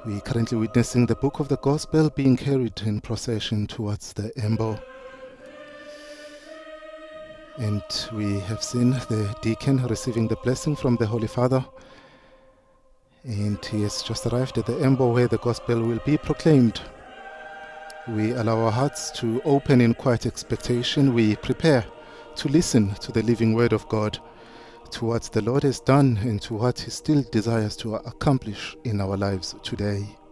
We're currently witnessing the book of the gospel being carried in procession towards the Embo. And we have seen the deacon receiving the blessing from the Holy Father. And he has just arrived at the Embo where the gospel will be proclaimed. We allow our hearts to open in quiet expectation. We prepare to listen to the living word of God, to what the Lord has done and to what he still desires to accomplish in our lives today.